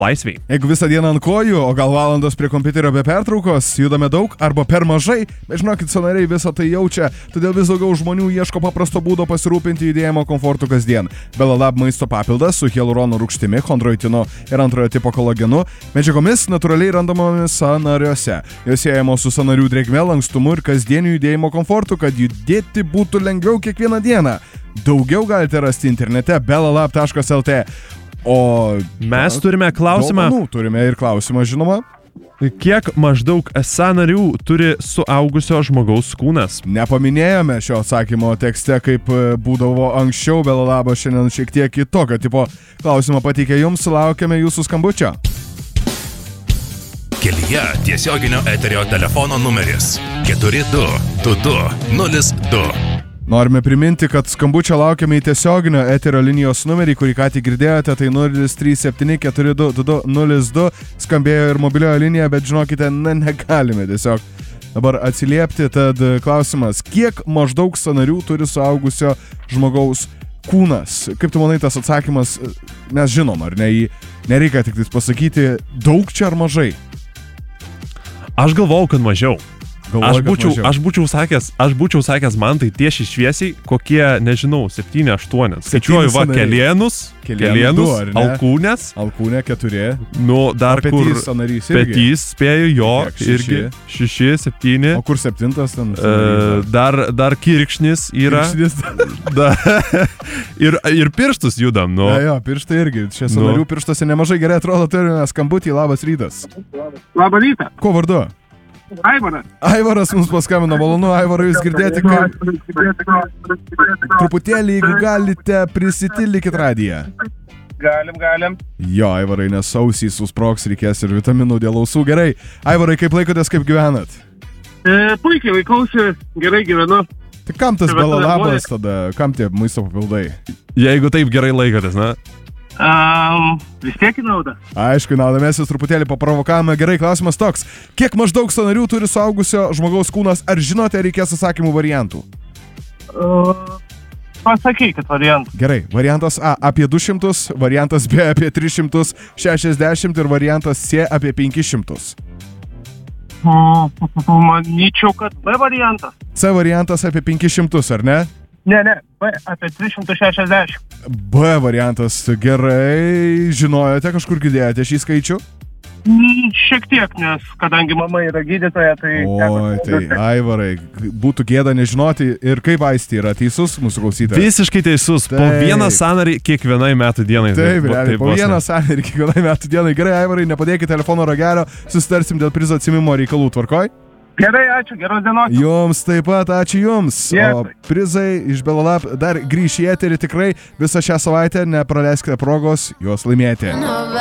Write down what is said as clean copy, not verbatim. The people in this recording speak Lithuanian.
laisviai. Jeigu visą dieną ant kojų, o gal valandos prie kompiuterio be pertraukos, judame daug arba per mažai, bet žinokit, sąnariai visą tai jaučia, todėl vis daugiau žmonių ieško paprasto būdo pasirūpinti judėjimo komfortu kasdien. Belalab maisto papildas su hialurono rūgštimi, chondroitinu ir antrojo tipo kolagenu, medžiagomis natūraliai randamomis sąnariuose. Jos siejamos su sąnarių drėgme, lankstumu ir kasdieniu judėjimo komfortu, kad judėti būtų lengviau kiekvieną dieną. Daugiau galite rasti internete belalab.lt. O mes turime klausimą. Turime ir klausimą, žinoma. Kiek maždaug sąnarių turi suaugusio žmogaus kūnas? Nepaminėjome šio atsakymo tekste, kaip būdavo anksčiau. Belalabo šiandien šiek tiek kitokio tipo klausimą pateikė jums, laukiame jūsų skambučio. Kelyje tiesioginio eterio telefono numeris 422202. Norime priminti, kad skambučio laukiame į tiesioginio eterio linijos numerį, kurį ką tik girdėjote, tai 037422202, skambėjo ir mobiliojo linija, bet žinokite, negalime tiesiog dabar atsiliepti, tad klausimas, kiek maždaug sąnarių turi suaugusio žmogaus kūnas? Kaip tu manai, tas atsakymas, mes žinom, ar ne, jį nereikia tik pasakyti, daug čia ar mažai? Aš galvojau, kad mažiau. Aš būčiau sakęs man tai tiešiai šviesiai, kokie, nežinau, 7-8. Skaičiuoju kelienus, alkūnės. Alkūnė 4. Nu, dar kur petys, spėju, jo, irgi 6-7. O kur 7 ten? Dar kirkšnis yra. Ir pirštus judam, nu. Jo, pirštai irgi. Čia sąnarių pirštuose nemažai gerai atrodo, turime skambutį, labas rytas. Labą rytą. Ko vardu? Aivaras. Aivaras mums paskambino, malonu, Aivarai, jūs girdėti, kaip... Truputėlį, jeigu galite, prisitildykit radiją. Galim. Jo, Aivarai, nes ausys susprogs, reikės ir vitaminų dėl ausų. Gerai, Aivarai, kaip laikotės, kaip gyvenat? Puikiai laikausi, gerai gyvenu. Tai kam tas belalabas tada, kam tie maisto papildai? Jeigu taip gerai laikotės, na? Vis tiek į naudą. Aišku, naudą, mes jūs truputėlį paprovokavome. Gerai, klausimas toks. Kiek maždaug sąnarių turi suaugusio žmogaus kūnas? Ar žinote, reikės atsakymų variantų? Pasakykit variantų. Gerai, variantas A apie 200, variantas B apie 360 ir variantas C apie 500. Manyčiau, kad B variantas. C variantas apie 500, ar ne? Ne, B apie 360. B variantas, gerai. Žinojote, kažkur girdėjote šį skaičių? Šiek tiek, nes kadangi mama yra gydytoja, tai... Oi, tai Aivarai, būtų gėda nežinoti. Ir kaip Aisti yra teisus mūsų klausytojas? Visiškai teisus. Po vieną sąnarį kiekvienai metų dienai. Taip, realiai, po vieną sąnarį kiekvienai metų dienai. Gerai, Aivarai, nepadėkite telefono ragelio, susitarsim dėl prizo atsimimo reikalų, tvarkoj? Gerai, ačiū, geros dienos. Jums taip pat, ačiū jums. O prizai iš Belalab dar grįš į eterį tikrai visą šią savaitę, nepraleiskite progos juos laimėti.